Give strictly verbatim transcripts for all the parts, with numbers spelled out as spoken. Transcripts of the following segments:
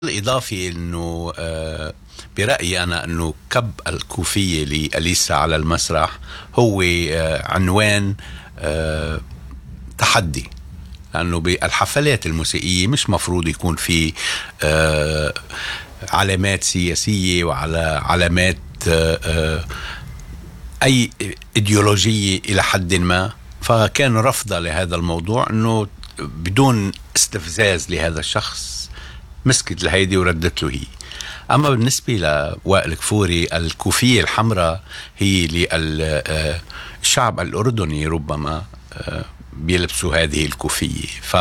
الإضافي أنه آه برأيي أنا أنه كب الكوفية لأليسا على المسرح هو آه عنوان آه تحدي، لأنه بالحفلات الموسيقية مش مفروض يكون في آه علامات سياسية وعلى علامات آه آه أي إيديولوجية إلى حد ما. فكان رفضه لهذا الموضوع أنه بدون استفزاز لهذا الشخص مسكت لهيدي وردت له هي. أما بالنسبة لوائل كفوري، الكوفية الحمراء هي للشعب الأردني، ربما بيلبسوا هذه الكوفية. ف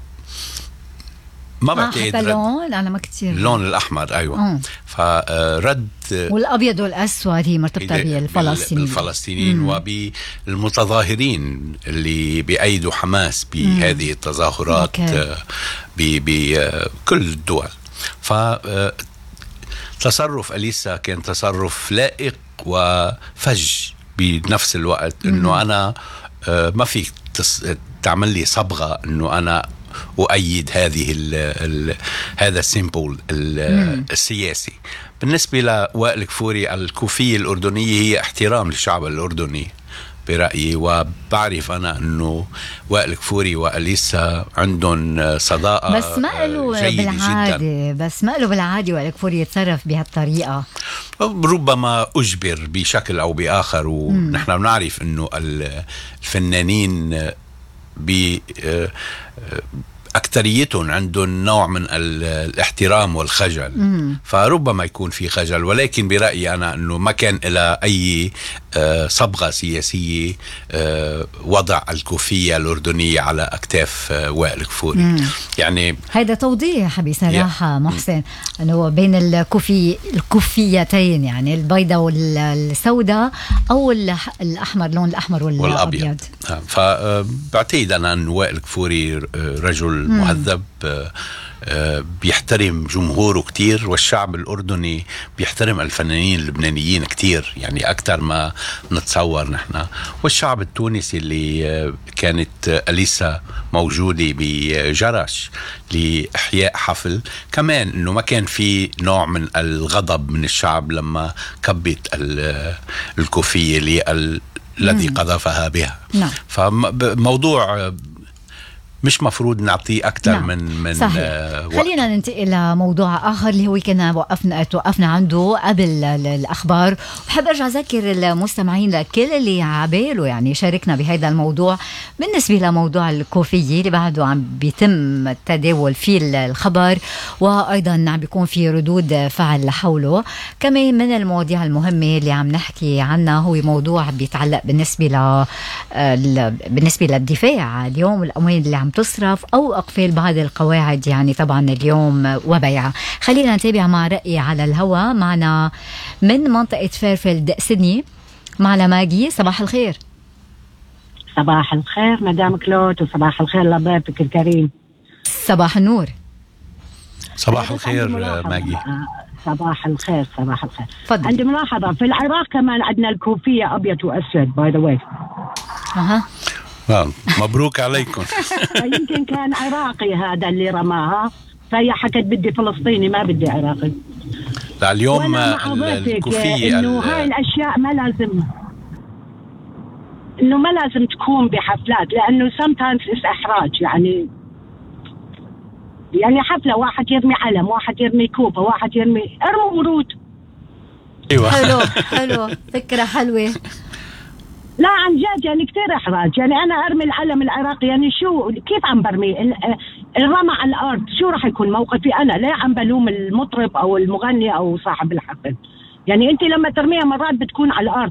ما بعتقد اللون أنا ما كتير اللون الأحمر أيوة م. فرد والأبيض والأسود هي مرتبطة بالفلسطينيين الفلسطينيين وبالمتظاهرين اللي بيأيدوا حماس بهذه التظاهرات بكل الدول. فتصرف أليسا كان تصرف لائق وفج بنفس الوقت، انه انا ما فيك تعمل لي صبغة انه انا أؤيد هذه ال ال هذا السيمبول السياسي. بالنسبة لوائل كفوري، الكوفية الأردنية هي احترام للشعب الأردني برأيي، وبعرف أنا أنه وائل كفوري وأليسا عندهم صداقة بس ما قالوا بالعادة جداً. بس ما قالوا بالعادة وائل كفوري يتصرف بهالطريقة، ربما أجبر بشكل أو بآخر. ونحن بنعرف أنه الفنانين ب أكتريتهم عندهم نوع من الاحترام والخجل، مم. فربما يكون في خجل، ولكن برأيي أنا أنه ما كان إلى أي صبغة سياسية وضع الكوفية الأردنية على أكتاف وائل كفوري. مم. يعني هذا توضيح بصراحة محسن أنه بين الكوفي الكوفيتين، يعني البيضة والسوداء أو الأحمر، لون الأحمر والأبيض. فبعتقد أنا أن وائل كفوري رجل مهذب، بيحترم جمهوره كتير، والشعب الأردني بيحترم الفنانين اللبنانيين كتير، يعني أكتر ما نتصور نحن. والشعب التونسي اللي كانت أليسا موجودة بجرش لإحياء حفل كمان، إنه ما كان في نوع من الغضب من الشعب لما كبت الكوفية الذي قذفها بها. نعم. فموضوع مش مفروض نعطيه أكتر نعم. من من آه خلينا ننتقل إلى موضوع آخر اللي هو كنا وقفنا توقفنا عنده قبل الأخبار. وبحب أرجع أذكر المستمعين لكل اللي عباله يعني شاركنا بهذا الموضوع بالنسبة لموضوع الكوفية اللي بعده عم بيتم التداول فيه الخبر، وأيضا عم بيكون في ردود فعل حوله. كمان من المواضيع المهمة اللي عم نحكي عنها هو موضوع بيتعلق بالنسبة ل بالنسبة للدفاع اليوم، الأموال اللي عم تصرف أو أقفال بعض القواعد يعني طبعا اليوم وبيعها. خلينا نتابع مع رأي على الهواء. معنا من منطقة فيرفيلد سيدني معنا ماجي. صباح الخير. صباح الخير مدام كلوت، وصباح الخير لضيفك الكريم. صباح النور. صباح الخير ماجي. صباح الخير. صباح الخير. فضل. عندي ملاحظة، في العراق كمان عندنا الكوفية أبيض وأسود باي ذا واي. أها مبروك عليكم. يمكن كان عراقي هذا اللي رماها، فهي حكت بدي فلسطيني ما بدي عراقي. لا اليوم الكوفية إنه هاي الأشياء ما لازم إنه ما لازم تكون بحفلات، لأنه sometimes إحراج. يعني يعني حفلة واحد يرمي علم، واحد يرمي كوبا، واحد يرمي ارموا ورود. أيوة. حلو حلو فكرة حلوة. لا عن جد يعني كتير إحراج. يعني أنا أرمي العلم العراقي، يعني شو كيف عم برمي الرمى على الأرض؟ شو راح يكون موقفي أنا؟ ليه عم بلوم المطرب أو المغني أو صاحب الحفل؟ يعني أنت لما ترميها مرات بتكون على الأرض.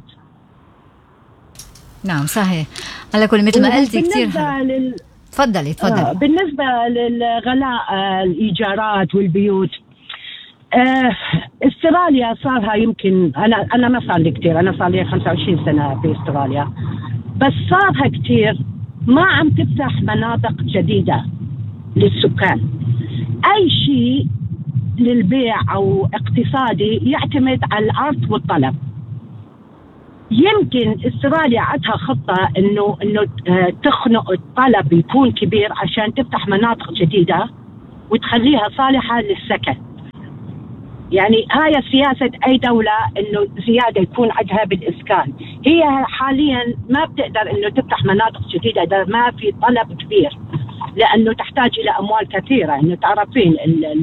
نعم صحيح. على كل مثل ما قلتي كتير لل... تفضلي تفضلي. آه بالنسبة للغلاء آه الإيجارات والبيوت، آه استراليا صارها يمكن أنا أنا ما صار لي كتير، أنا صار لي خمسة وعشرين سنة في استراليا، بس صارها كتير ما عم تفتح مناطق جديدة للسكان. أي شيء للبيع أو اقتصادي يعتمد على العرض والطلب. يمكن استراليا عندها خطة إنه إنه تخنق الطلب يكون كبير عشان تفتح مناطق جديدة وتخليها صالحة للسكن. يعني هاي سياسة أي دولة إنه زيادة يكون عندها بالإسكان. هي حاليا ما بتقدر إنه تفتح مناطق جديدة إذا ما في طلب كبير، لأنه تحتاج إلى أموال كثيرة. إنه تعرفين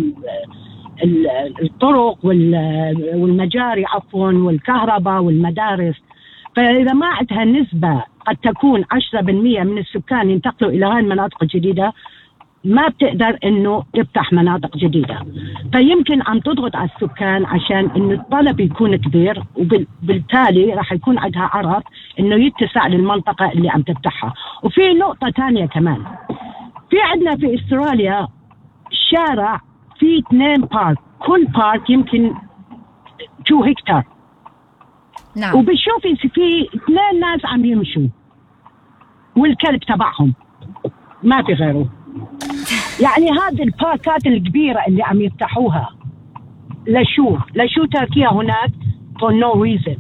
الطرق والمجاري عفوا والكهرباء والمدارس، فإذا ما عندها نسبة قد تكون عشرة بالمئة من السكان ينتقلوا إلى هاي المناطق الجديدة، ما بتقدر إنه تفتح مناطق جديدة. فيمكن عم تضغط على السكان عشان إنه الطلب يكون كبير، وبالتالي راح يكون عندها عرض إنه يتسع للمنطقة اللي عم تفتحها. وفي نقطة تانية كمان، في عندنا في استراليا شارع في اثنين بارك، كل بارك يمكن تو هكتار. نعم. وبتشوفي في اثنين ناس عم يمشوا والكلب تبعهم، ما في غيره. يعني هذه الباركات الكبيرة اللي عم يفتحوها لشو لشو تركيها هناك for no reason.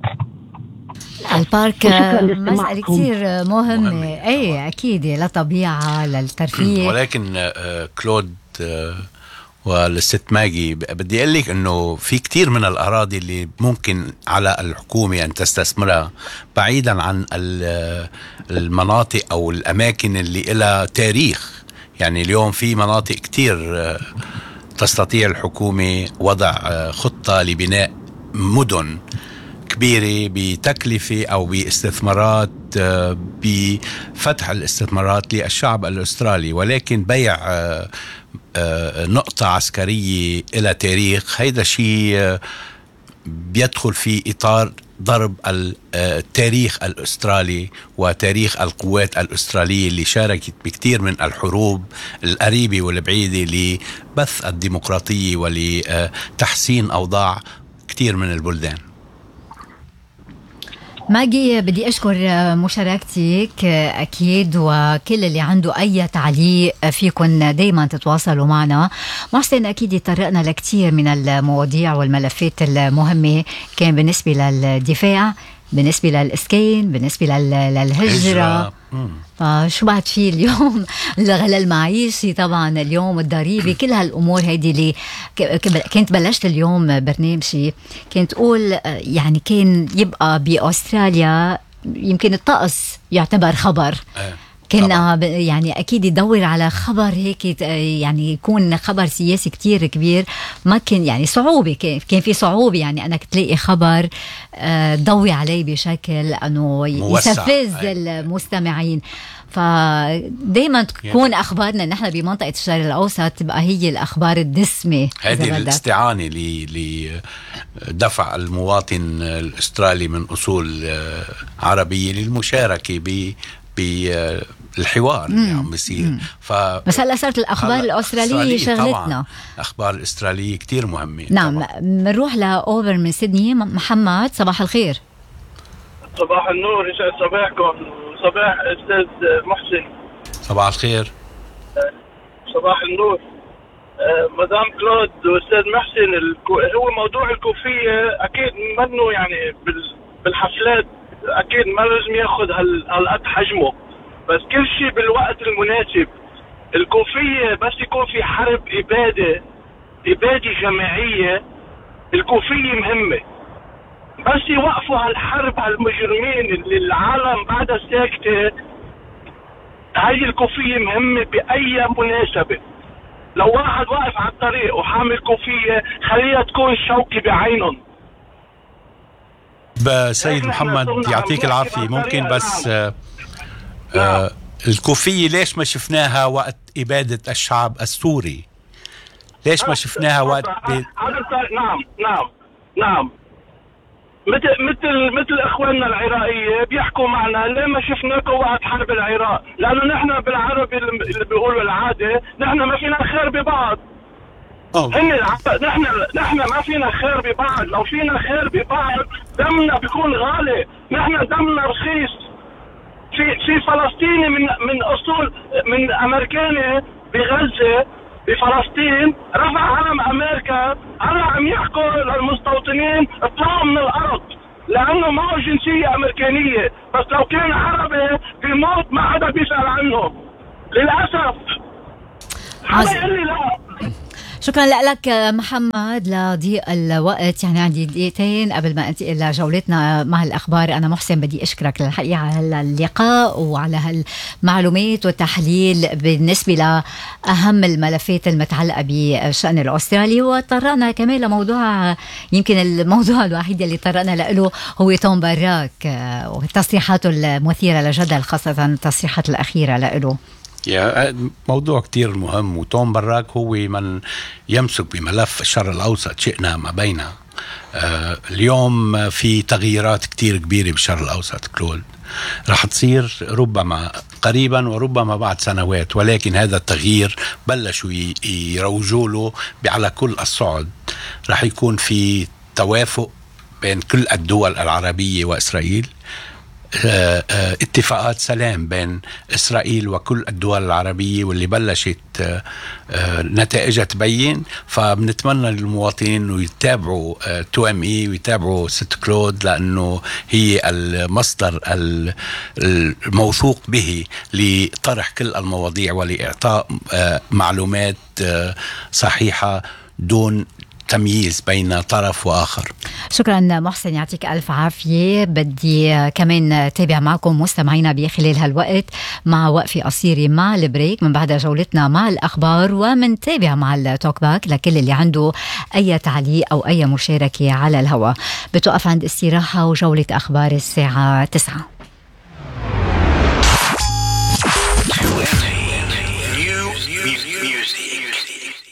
البارك مسألة كثير مهمة. أي أكيد، للطبيعة للترفيه. ولكن كلود والست ماجي بدي أقول لك إنه في كتير من الأراضي اللي ممكن على الحكومة أن تستثمرها بعيدا عن المناطق أو الأماكن اللي إلها تاريخ. يعني اليوم في مناطق كتير تستطيع الحكومة وضع خطة لبناء مدن كبيرة بتكلفة أو باستثمارات، بفتح الاستثمارات للشعب الأسترالي. ولكن بيع نقطة عسكرية إلى تاريخ، هيدا شيء بيدخل في إطار ضرب التاريخ الأسترالي وتاريخ القوات الأسترالية اللي شاركت بكثير من الحروب القريبة والبعيدة لبث الديمقراطية ولتحسين أوضاع كثير من البلدان. ماجي، بدي أشكر مشاركتك أكيد، وكل اللي عنده أي تعليق فيكن دايما تتواصلوا معنا. محسن، أكيد يطرقنا لكثير من المواضيع والملفات المهمة، كان بالنسبة للدفاع، بالنسبة للإسكان، بالنسبة للهجرة. فشو بعد فيه اليوم؟ الغلاء المعيشي طبعا اليوم، الضريبة، كل هالأمور هيدي اللي كنت بلشت اليوم برنامجي كنت أقول يعني كان يبقى بأستراليا يمكن الطقس يعتبر خبر. كنا يعني أكيد يدور على خبر هيك يعني يكون خبر سياسي كتير كبير، ما كان يعني صعوبة، كان في صعوبة يعني أنك تلاقي خبر ضوي عليه بشكل أنه يستفز المستمعين. فدايما تكون أخبارنا نحن بمنطقة الشرق الأوسط تبقى هي الأخبار الدسمة. هذه الاستعانة لدفع المواطن الأسترالي من أصول عربية للمشاركة ب بالحوار اللي عم بيصير. ف بس هلا صارت الاخبار الاستراليه شغلتنا. الاخبار الاستراليه كتير مهمه. نعم. بنروح لاوبر من سيدني. محمد، صباح الخير. صباح النور، يسعد صباحكم. صباح استاذ محسن. صباح الخير. صباح النور. مدام كلود واستاذ محسن، هو موضوع الكوفيه اكيد منه يعني بالحفلات اكيد ما لازم ياخذ هالقد حجمه، بس كل شيء بالوقت المناسب. الكوفيه بس يكون في حرب اباده اباده جماعيه، الكوفيه مهمه. بس يوقفوا هالحرب هالمجرمين اللي العالم بعدها ساكته، هاي الكوفيه مهمه باي مناسبه. لو واحد واقف على الطريق وحامل كوفيه خليها تكون شوكي بعينهم. سيد محمد يعطيك العافية، ممكن بس آه آه الكوفية ليش ما شفناها وقت إبادة الشعب السوري؟ ليش ما شفناها وقت بي... نعم نعم نعم مثل مثل مثل اخواننا العراقية بيحكوا معنا ليه ما شفناكم وقت حرب العراق؟ لأنه نحن بالعربي اللي بيقولوا العادة نحن ما فينا خير ببعض. هن نحن نحن ما فينا خير ببعض. لو فينا خير ببعض دمنا بيكون غالي، نحن دمنا رخيص. في في فلسطيني من من اصول من امريكاني بغزه بفلسطين رفع علم امريكا، هلا عم يحكوا للمستوطنين اطلعوا من الارض لانه معه جنسيه امريكانيه، بس لو كان عربي بيموت ما حدا بيسال عنه للاسف. حدا يقول لي لا. شكرا لك محمد لضيق الوقت. يعني عندي دقيقتين قبل ما انتقل لجولتنا مع الأخبار. أنا محسن بدي أشكرك للحقيقة على اللقاء وعلى هالمعلومات والتحليل بالنسبة لأهم الملفات المتعلقة بالشأن الأسترالي. وطرقنا كمان لموضوع يمكن الموضوع الوحيد اللي طرقنا له هو توم باراك وتصريحاته المثيرة لجدل، خاصة التصريحات الأخيرة له. يا موضوع كتير مهم، وتوم باراك هو من يمسك بملف الشرق الأوسط شئنا ما بينه. آه اليوم في تغييرات كتير كبيرة بالشرق الأوسط كلود، رح تصير ربما قريبا وربما بعد سنوات، ولكن هذا التغيير بلشوا يروجوا له على كل الصعد. رح يكون في توافق بين كل الدول العربية وإسرائيل، اتفاقات سلام بين إسرائيل وكل الدول العربية واللي بلشت نتائجها تبين. فبنتمنى للمواطنين انه يتابعوا تو ام اي ويتابعوا ست كلود، لانه هي المصدر الموثوق به لطرح كل المواضيع ولإعطاء معلومات صحيحة دون تمييز بين طرف وآخر. شكرا محسن، يعطيك ألف عافية. بدي كمان تابع معكم مستمعينا بخلال هالوقت مع وقفة قصيرة مع البريك، من بعد جولتنا مع الأخبار ومن تابع مع التوك باك لكل اللي عنده أي تعليق أو أي مشاركة على الهواء. بتوقف عند استراحة وجولة أخبار الساعة تسعة.